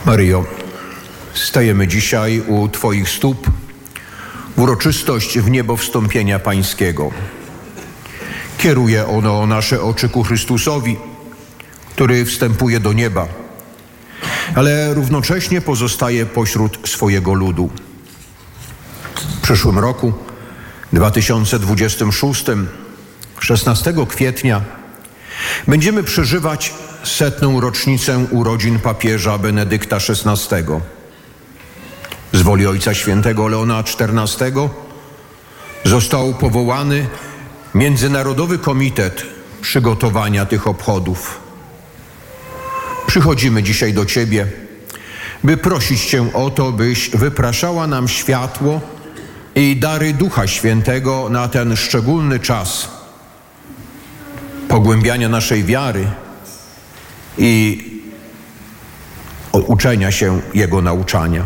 Maryjo, stajemy dzisiaj u Twoich stóp w uroczystość wniebowstąpienia Pańskiego. Kieruje ono nasze oczy ku Chrystusowi, który wstępuje do nieba, ale równocześnie pozostaje pośród swojego ludu. W przyszłym roku, 2026, 16 kwietnia, będziemy przeżywać 100. rocznicę urodzin papieża Benedykta XVI. Z woli Ojca Świętego Leona XIV został powołany Międzynarodowy Komitet Przygotowania tych obchodów. Przychodzimy dzisiaj do Ciebie, by prosić Cię o to, byś wypraszała nam światło i dary Ducha Świętego na ten szczególny czas pogłębiania naszej wiary i uczenia się Jego nauczania.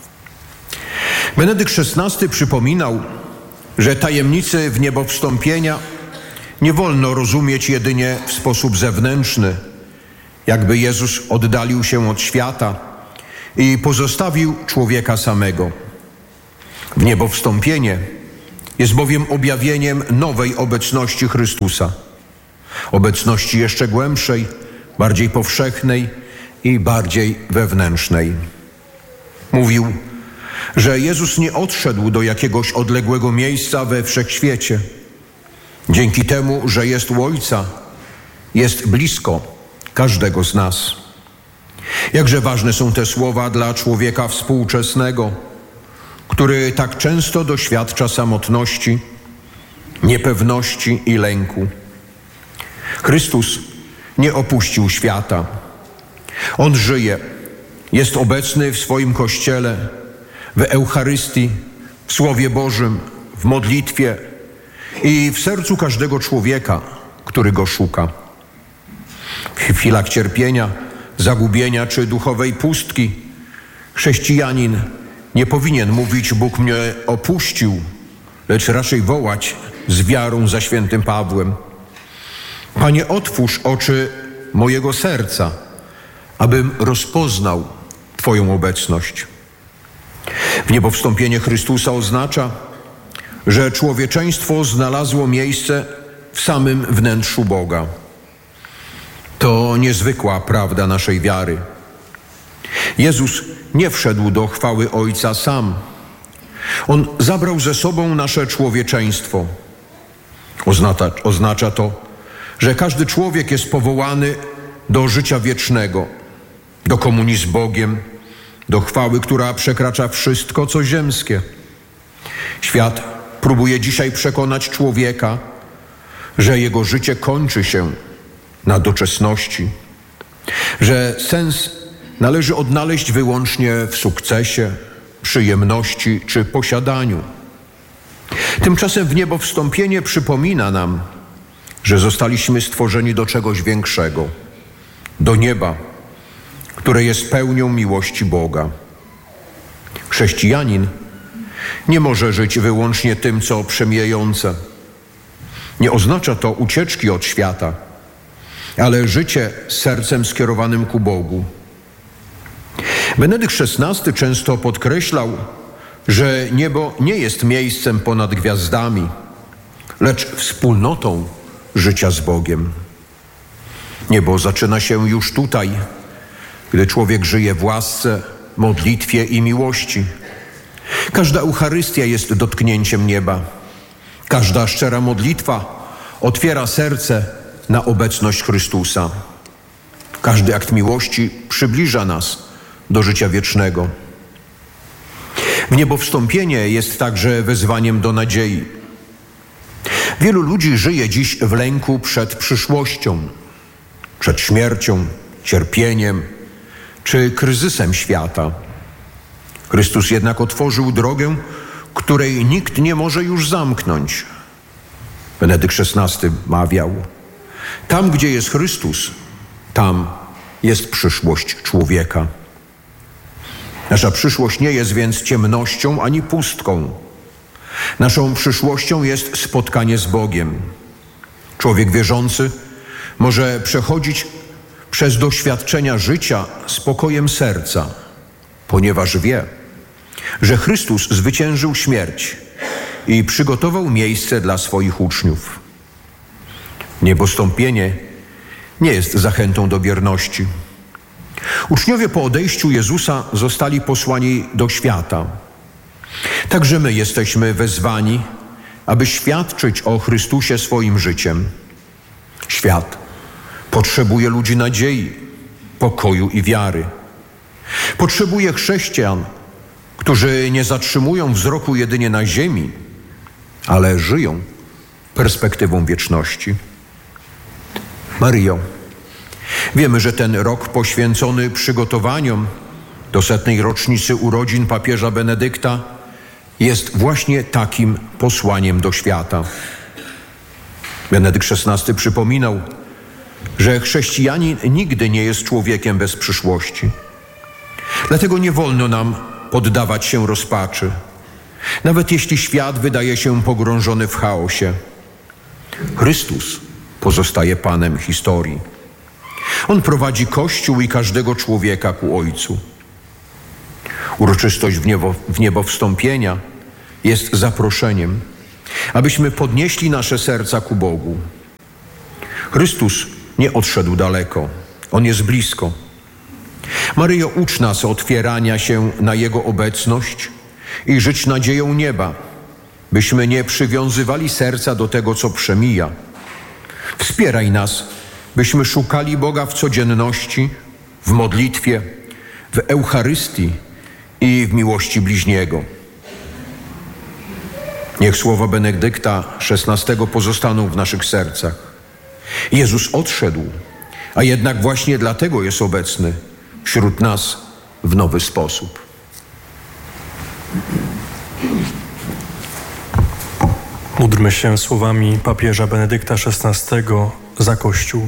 Benedykt XVI przypominał, że tajemnicy wniebowstąpienia nie wolno rozumieć jedynie w sposób zewnętrzny, jakby Jezus oddalił się od świata i pozostawił człowieka samego. Wniebowstąpienie jest bowiem objawieniem nowej obecności Chrystusa, obecności jeszcze głębszej, bardziej powszechnej i bardziej wewnętrznej. Mówił, że Jezus nie odszedł do jakiegoś odległego miejsca we wszechświecie. Dzięki temu, że jest u Ojca, jest blisko każdego z nas. Jakże ważne są te słowa dla człowieka współczesnego, który tak często doświadcza samotności, niepewności i lęku. Chrystus nie opuścił świata. On żyje, jest obecny w swoim Kościele, w Eucharystii, w Słowie Bożym, w modlitwie i w sercu każdego człowieka, który Go szuka. W chwilach cierpienia, zagubienia czy duchowej pustki chrześcijanin nie powinien mówić: Bóg mnie opuścił, lecz raczej wołać z wiarą za świętym Pawłem: Panie, otwórz oczy mojego serca, abym rozpoznał Twoją obecność. Wniebowstąpienie Chrystusa oznacza, że człowieczeństwo znalazło miejsce w samym wnętrzu Boga. To niezwykła prawda naszej wiary. Jezus nie wszedł do chwały Ojca sam. On zabrał ze sobą nasze człowieczeństwo. Oznacza to, że każdy człowiek jest powołany do życia wiecznego, do komunii z Bogiem, do chwały, która przekracza wszystko, co ziemskie. Świat próbuje dzisiaj przekonać człowieka, że jego życie kończy się na doczesności, że sens należy odnaleźć wyłącznie w sukcesie, przyjemności czy posiadaniu. Tymczasem wniebowstąpienie przypomina nam, że zostaliśmy stworzeni do czegoś większego, do nieba, które jest pełnią miłości Boga. Chrześcijanin nie może żyć wyłącznie tym, co przemijające. Nie oznacza to ucieczki od świata, ale życie z sercem skierowanym ku Bogu. Benedykt XVI często podkreślał, że niebo nie jest miejscem ponad gwiazdami, lecz wspólnotą życia z Bogiem. Niebo zaczyna się już tutaj, gdy człowiek żyje w łasce, modlitwie i miłości. Każda Eucharystia jest dotknięciem nieba. Każda szczera modlitwa otwiera serce na obecność Chrystusa. Każdy akt miłości przybliża nas do życia wiecznego. Wniebowstąpienie jest także wezwaniem do nadziei. Wielu ludzi żyje dziś w lęku przed przyszłością, przed śmiercią, cierpieniem czy kryzysem świata. Chrystus jednak otworzył drogę, której nikt nie może już zamknąć. Benedykt XVI mawiał: tam, gdzie jest Chrystus, tam jest przyszłość człowieka. Nasza przyszłość nie jest więc ciemnością ani pustką. Naszą przyszłością jest spotkanie z Bogiem. Człowiek wierzący może przechodzić przez doświadczenia życia spokojem serca, ponieważ wie, że Chrystus zwyciężył śmierć i przygotował miejsce dla swoich uczniów. Niebostąpienie nie jest zachętą do bierności. Uczniowie po odejściu Jezusa zostali posłani do świata. Także my jesteśmy wezwani, aby świadczyć o Chrystusie swoim życiem. Świat potrzebuje ludzi nadziei, pokoju i wiary. Potrzebuje chrześcijan, którzy nie zatrzymują wzroku jedynie na ziemi, ale żyją perspektywą wieczności. Maryjo, wiemy, że ten rok poświęcony przygotowaniom do 100. rocznicy urodzin papieża Benedykta jest właśnie takim posłaniem do świata. Benedykt XVI przypominał, że chrześcijanin nigdy nie jest człowiekiem bez przyszłości. Dlatego nie wolno nam poddawać się rozpaczy, nawet jeśli świat wydaje się pogrążony w chaosie. Chrystus pozostaje Panem historii. On prowadzi Kościół i każdego człowieka ku Ojcu. Uroczystość w niebo wstąpienia jest zaproszeniem, abyśmy podnieśli nasze serca ku Bogu. Chrystus nie odszedł daleko. On jest blisko. Maryjo, ucz nas otwierania się na Jego obecność i żyć nadzieją nieba, byśmy nie przywiązywali serca do tego, co przemija. Wspieraj nas, byśmy szukali Boga w codzienności, w modlitwie, w Eucharystii i w miłości bliźniego. Niech słowa Benedykta XVI pozostaną w naszych sercach. Jezus odszedł, a jednak właśnie dlatego jest obecny wśród nas w nowy sposób. Módlmy się słowami papieża Benedykta XVI za Kościół.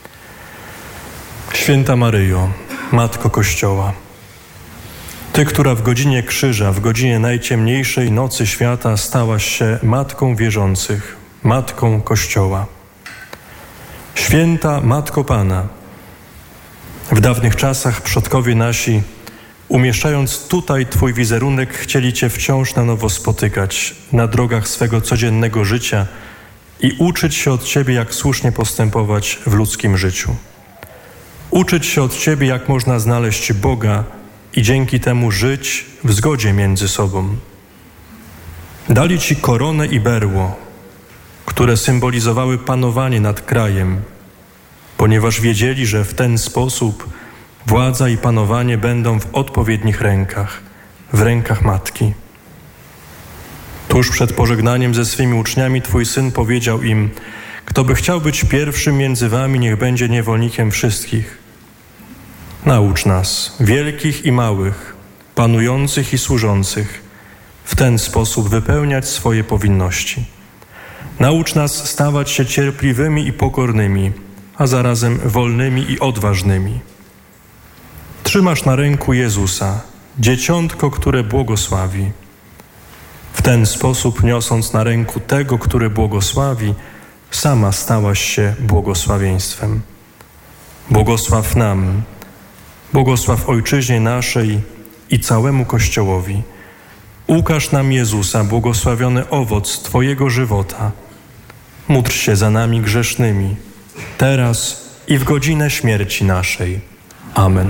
Święta Maryjo, Matko Kościoła, Ty, która w godzinie krzyża, w godzinie najciemniejszej nocy świata stałaś się Matką wierzących, Matką Kościoła. Święta Matko Pana, w dawnych czasach przodkowie nasi, umieszczając tutaj Twój wizerunek, chcieli Cię wciąż na nowo spotykać na drogach swego codziennego życia i uczyć się od Ciebie, jak słusznie postępować w ludzkim życiu. Uczyć się od Ciebie, jak można znaleźć Boga i dzięki temu żyć w zgodzie między sobą. Dali Ci koronę i berło, które symbolizowały panowanie nad krajem, ponieważ wiedzieli, że w ten sposób władza i panowanie będą w odpowiednich rękach, w rękach Matki. Tuż przed pożegnaniem ze swymi uczniami Twój Syn powiedział im: kto by chciał być pierwszym między wami, niech będzie niewolnikiem wszystkich. Naucz nas, wielkich i małych, panujących i służących, w ten sposób wypełniać swoje powinności. Naucz nas stawać się cierpliwymi i pokornymi, a zarazem wolnymi i odważnymi. Trzymasz na ręku Jezusa, dzieciątko, które błogosławi. W ten sposób, niosąc na ręku tego, który błogosławi, sama stałaś się błogosławieństwem. Błogosław nam, błogosław Ojczyźnie naszej i całemu Kościołowi. Ukaż nam Jezusa, błogosławiony owoc Twojego żywota. Módl się za nami grzesznymi, teraz i w godzinę śmierci naszej. Amen.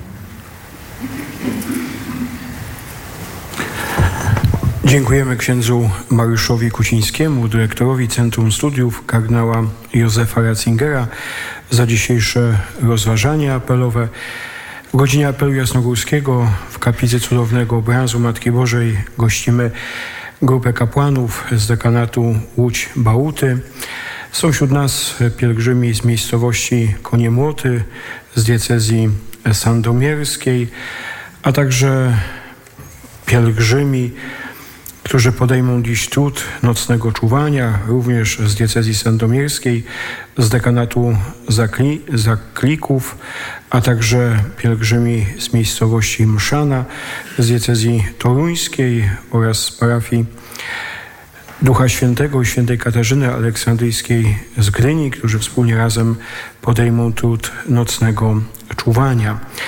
Dziękujemy księdzu Mariuszowi Kucińskiemu, dyrektorowi Centrum Studiów kardynała Józefa Ratzingera za dzisiejsze rozważania apelowe. W godzinie apelu jasnogórskiego w kaplicy Cudownego Obrazu Matki Bożej gościmy grupę kapłanów z dekanatu Łódź-Bałuty. Są wśród nas pielgrzymi z miejscowości Konie-Młoty, z diecezji sandomierskiej, a także pielgrzymi, którzy podejmą dziś trud nocnego czuwania, również z diecezji sandomierskiej, z dekanatu Zaklików, a także pielgrzymi z miejscowości Mszana, z diecezji toruńskiej oraz z parafii Ducha Świętego i Świętej Katarzyny Aleksandryjskiej z Gdyni, którzy wspólnie razem podejmą trud nocnego czuwania.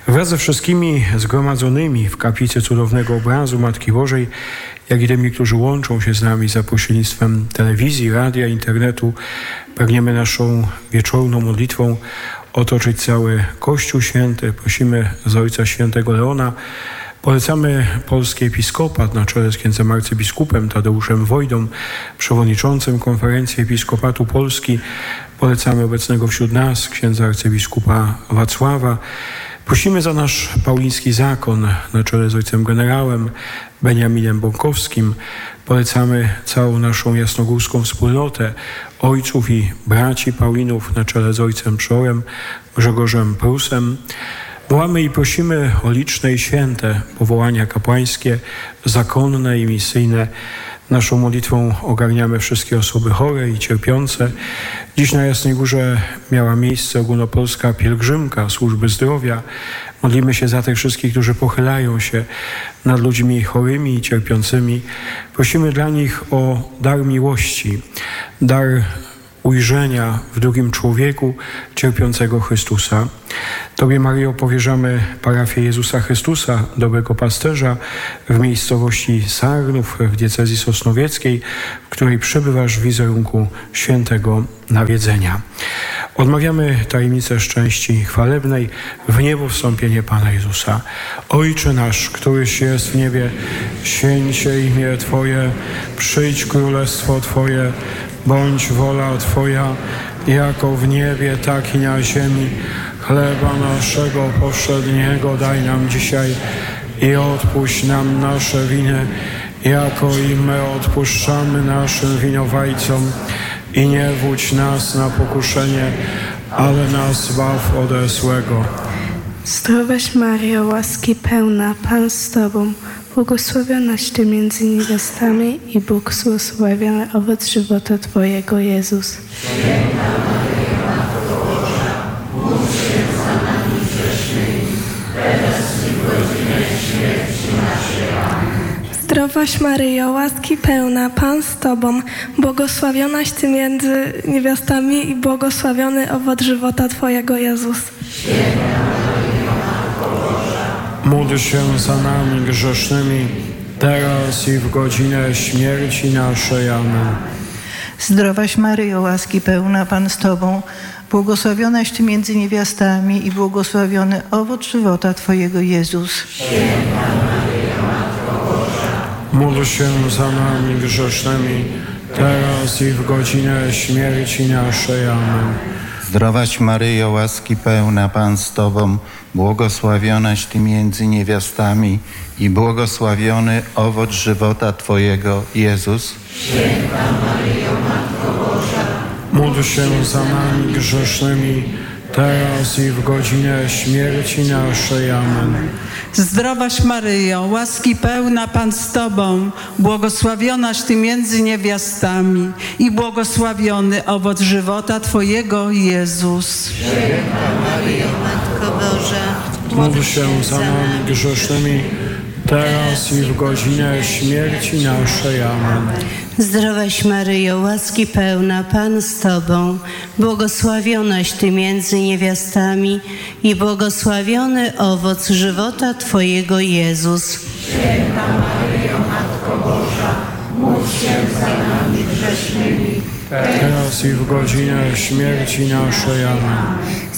Wraz ze wszystkimi zgromadzonymi w kaplicy cudownego obrazu Matki Bożej, jak i tymi, którzy łączą się z nami za pośrednictwem telewizji, radia, internetu, pragniemy naszą wieczorną modlitwą otoczyć cały Kościół Święty. Prosimy za Ojca Świętego Leona. Polecamy polski episkopat na czele z księdzem arcybiskupem Tadeuszem Wojdą, przewodniczącym Konferencji Episkopatu Polski. Polecamy obecnego wśród nas księdza arcybiskupa Wacława. Prosimy za nasz pauliński zakon na czele z ojcem generałem Beniaminem Bąkowskim. Polecamy całą naszą jasnogórską wspólnotę ojców i braci Paulinów na czele z ojcem przeorem Grzegorzem Prusem. Wołamy i prosimy o liczne i święte powołania kapłańskie, zakonne i misyjne. Naszą modlitwą ogarniamy wszystkie osoby chore i cierpiące. Dziś na Jasnej Górze miała miejsce ogólnopolska pielgrzymka służby zdrowia. Modlimy się za tych wszystkich, którzy pochylają się nad ludźmi chorymi i cierpiącymi. Prosimy dla nich o dar miłości, dar ujrzenia w drugim człowieku cierpiącego Chrystusa. Tobie, Maryjo, powierzamy parafię Jezusa Chrystusa, Dobrego Pasterza w miejscowości Sarnów w diecezji sosnowieckiej, w której przebywasz w wizerunku świętego nawiedzenia. Odmawiamy tajemnicę szczęści chwalebnej, w niebo wstąpienie Pana Jezusa. Ojcze nasz, któryś jest w niebie, święć się imię Twoje, przyjdź królestwo Twoje, bądź wola Twoja, jako w niebie, tak i na ziemi. Chleba naszego powszedniego daj nam dzisiaj i odpuść nam nasze winy, jako i my odpuszczamy naszym winowajcom. I nie wódź nas na pokuszenie, ale nas zbaw ode złego. Zdrowaś Maryjo, łaski pełna, Pan z Tobą, błogosławionaś Ty między niewiastami i błogosławiony owoc żywota Twojego, Jezus. Zdrowaś Maryjo, łaski pełna, Pan z Tobą, błogosławionaś Ty między niewiastami i błogosławiony owoc żywota Twojego, Jezus. Módl się za nami grzesznymi, teraz i w godzinę śmierci naszej. Amen. Zdrowaś Maryjo, łaski pełna, Pan z Tobą, błogosławionaś Ty między niewiastami i błogosławiony owoc żywota Twojego, Jezus. Módl się za nami grzesznymi, teraz i w godzinę śmierci naszej. Amen. Zdrowaś Maryjo, łaski pełna, Pan z Tobą, błogosławionaś Ty między niewiastami i błogosławiony owoc żywota Twojego, Jezus. Święta Maryjo, Matko Boża, módl się za nami grzesznymi, teraz i w godzinę śmierci naszej. Amen. Zdrowaś Maryjo, łaski pełna, Pan z Tobą, błogosławionaś Ty między niewiastami i błogosławiony owoc żywota Twojego, Jezus. Święta Maryjo, Matko Boża, módl się za nami grzesznymi, teraz i w godzinę śmierci naszej. Amen. Zdrowaś Maryjo, łaski pełna, Pan z Tobą, błogosławionaś Ty między niewiastami i błogosławiony owoc żywota Twojego, Jezus. Święta Maryjo, Matko Boża, módl się za nami grzesznymi, teraz i w godzinę śmierci naszej. Amen.